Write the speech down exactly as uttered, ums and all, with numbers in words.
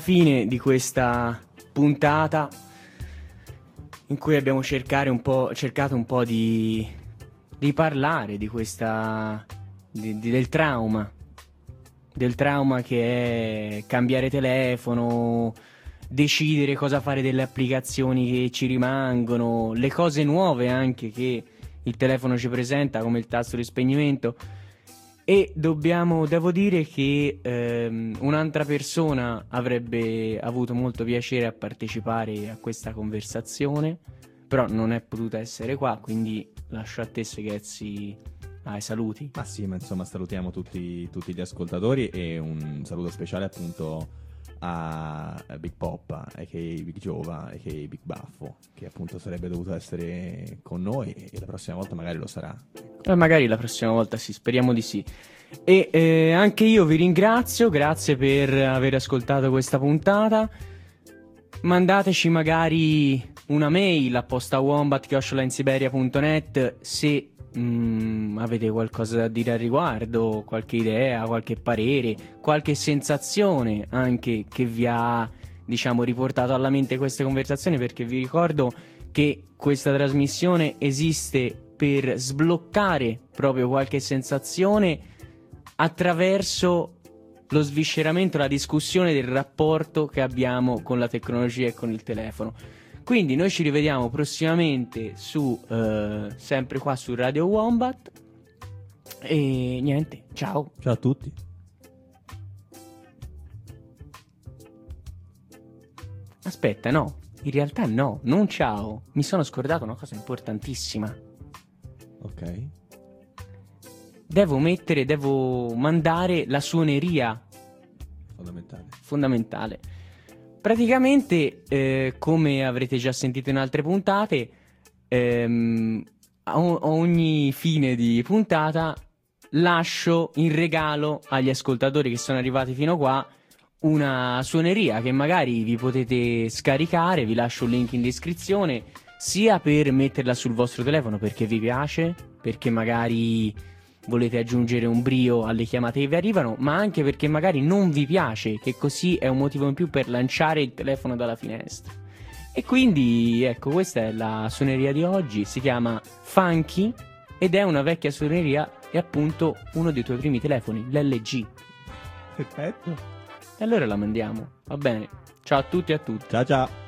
Fine di questa puntata in cui abbiamo cercare un po', cercato un po' di, di parlare di questa di, di- del trauma del trauma che è cambiare telefono, decidere cosa fare delle applicazioni che ci rimangono, le cose nuove anche che il telefono ci presenta, come il tasto di spegnimento. E dobbiamo, devo dire che ehm, un'altra persona avrebbe avuto molto piacere a partecipare a questa conversazione, però non è potuta essere qua, quindi lascio a te, Segezzi, ai saluti. Ma sì, ma insomma salutiamo tutti, tutti gli ascoltatori e un saluto speciale appunto a Big Poppa, a k a. Big Giova, a k a. Big Baffo, che appunto sarebbe dovuto essere con noi e la prossima volta magari lo sarà. Eh, magari la prossima volta sì, speriamo di sì. E eh, anche io vi ringrazio, grazie per aver ascoltato questa puntata. Mandateci magari una mail a postawombat chiocciola insiberia punto net se mm, avete qualcosa da dire al riguardo, qualche idea, qualche parere, qualche sensazione anche che vi ha, diciamo, riportato alla mente queste conversazioni, perché vi ricordo che questa trasmissione esiste per sbloccare proprio qualche sensazione attraverso lo svisceramento, la discussione del rapporto che abbiamo con la tecnologia e con il telefono. Quindi noi ci rivediamo prossimamente su eh, sempre qua su Radio Wombat e niente, ciao. Ciao a tutti. Aspetta, no, in realtà no, non ciao, mi sono scordato una cosa importantissima. Ok. Devo mettere, devo mandare la suoneria Fondamentale. fondamentale. Praticamente, eh, come avrete già sentito in altre puntate, ehm, a o- a ogni fine di puntata lascio in regalo agli ascoltatori che sono arrivati fino qua una suoneria che magari vi potete scaricare. Vi lascio un link in descrizione, sia per metterla sul vostro telefono perché vi piace, perché magari volete aggiungere un brio alle chiamate che vi arrivano, ma anche perché magari non vi piace, che così è un motivo in più per lanciare il telefono dalla finestra. E quindi ecco, questa è la suoneria di oggi, si chiama Funky ed è una vecchia suoneria, è appunto uno dei tuoi primi telefoni, l'L G. Perfetto. E allora la mandiamo, va bene? Ciao a tutti e a tutte. Ciao ciao.